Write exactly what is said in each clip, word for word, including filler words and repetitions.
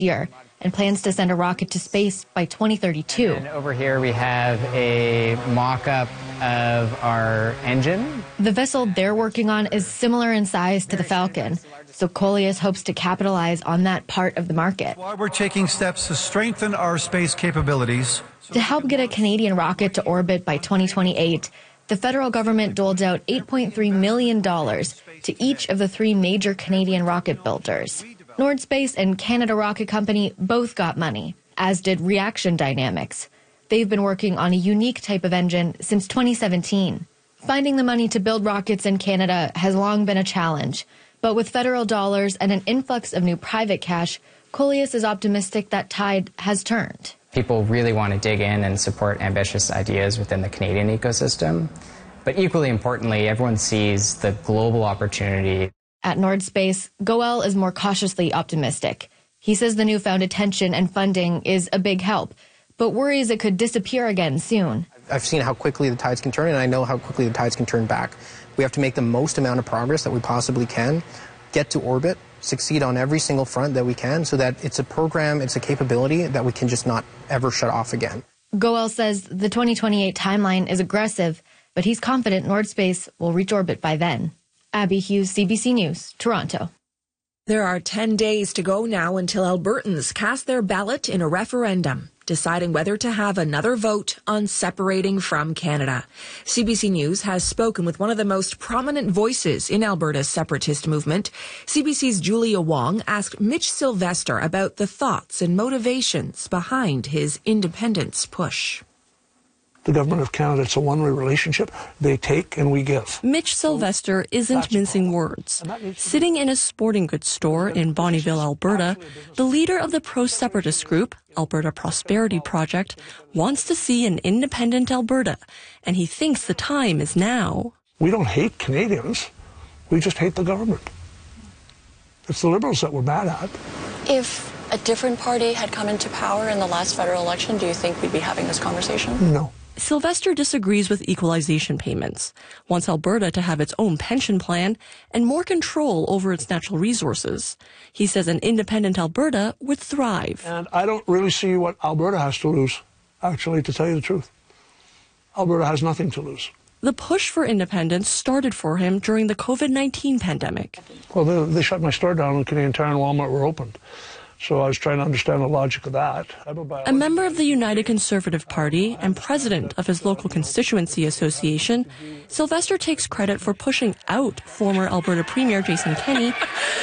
year and plans to send a rocket to space by twenty thirty-two. And over here we have a mock-up of our engine. The vessel they're working on is similar in size to the Falcon, so Coleus hopes to capitalize on that part of the market. While we're taking steps to strengthen our space capabilities. To help get a Canadian rocket to orbit by twenty twenty-eight, the federal government doled out eight point three million dollars to each of the three major Canadian rocket builders. Nordspace and Canada Rocket Company both got money, as did Reaction Dynamics. They've been working on a unique type of engine since twenty seventeen. Finding the money to build rockets in Canada has long been a challenge, but with federal dollars and an influx of new private cash, Coleus is optimistic that tide has turned. People really want to dig in and support ambitious ideas within the Canadian ecosystem. But equally importantly, everyone sees the global opportunity. At Nordspace, Goel is more cautiously optimistic. He says the newfound attention and funding is a big help, but worries it could disappear again soon. I've seen how quickly the tides can turn, and I know how quickly the tides can turn back. We have to make the most amount of progress that we possibly can, get to orbit, succeed on every single front that we can, so that it's a program, it's a capability that we can just not ever shut off again. Goel says the twenty twenty-eight timeline is aggressive, but he's confident Nordspace will reach orbit by then. Abby Hughes, C B C News, Toronto. There are ten days to go now until Albertans cast their ballot in a referendum, deciding whether to have another vote on separating from Canada. C B C News has spoken with one of the most prominent voices in Alberta's separatist movement. C B C's Julia Wong asked Mitch Sylvester about the thoughts and motivations behind his independence push. The government of Canada, it's a one-way relationship. They take and we give. Mitch Sylvester isn't mincing words. Sitting in a sporting goods store in Bonnyville, Alberta, the leader of the pro-separatist group, Alberta Prosperity Project, wants to see an independent Alberta, and he thinks the time is now. We don't hate Canadians. We just hate the government. It's the Liberals that we're mad at. If a different party had come into power in the last federal election, do you think we'd be having this conversation? No. Sylvester disagrees with equalization payments, wants Alberta to have its own pension plan and more control over its natural resources. He says an independent Alberta would thrive. And I don't really see what Alberta has to lose, actually, to tell you the truth. Alberta has nothing to lose. The push for independence started for him during the COVID nineteen pandemic. Well, they, they shut my store down when Canadian Tire and Walmart were opened. So I was trying to understand the logic of that. A member of the United Conservative Party and president of his local constituency association, Sylvester takes credit for pushing out former Alberta Premier Jason Kenney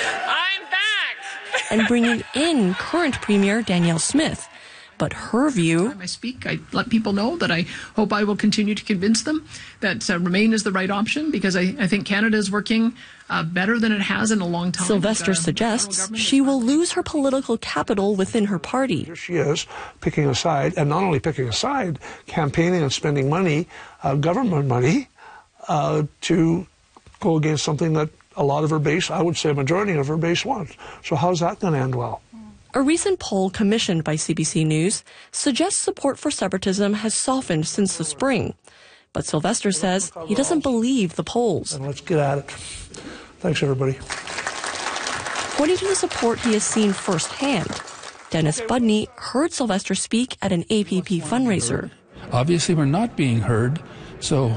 I'm back! and bringing in current Premier Danielle Smith. But her view... I speak, I let people know that I hope I will continue to convince them that uh, Remain is the right option, because I, I think Canada is working uh, better than it has in a long time. Sylvester uh, suggests she will lose her political capital within her party. Here she is, picking a side, and not only picking a side, campaigning and spending money, uh, government money, uh, to go against something that a lot of her base, I would say a majority of her base wants. So how's that going to end well? A recent poll commissioned by C B C News suggests support for separatism has softened since the spring. But Sylvester says he doesn't believe the polls. And let's get at it. Thanks, everybody. Pointing to the support he has seen firsthand, Dennis Budney heard Sylvester speak at an A P P fundraiser. Obviously, we're not being heard, so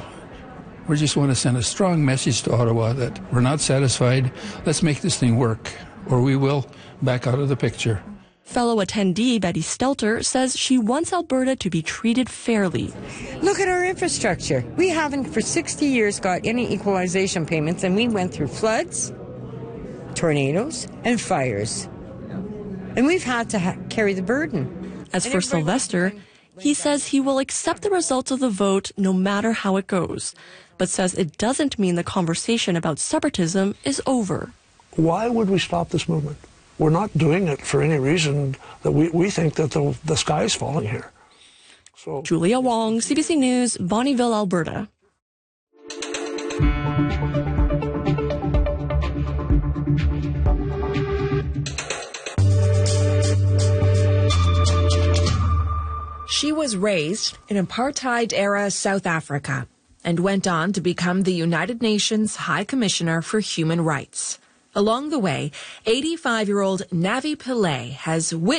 we just want to send a strong message to Ottawa that we're not satisfied. Let's make this thing work, or we will back out of the picture. Fellow attendee Betty Stelter says she wants Alberta to be treated fairly. Look at our infrastructure. We haven't for sixty years got any equalization payments, and we went through floods, tornadoes, and fires. And we've had to ha- carry the burden. As for Sylvester, he says he will accept the results of the vote no matter how it goes, but says it doesn't mean the conversation about separatism is over. Why would we stop this movement? We're not doing it for any reason that we, we think that the, the sky is falling here. So, Julia Wong, C B C News, Bonnyville, Alberta. She was raised in apartheid-era South Africa and went on to become the United Nations High Commissioner for Human Rights. Along the way, eighty-five-year-old Navi Pillay has witnessed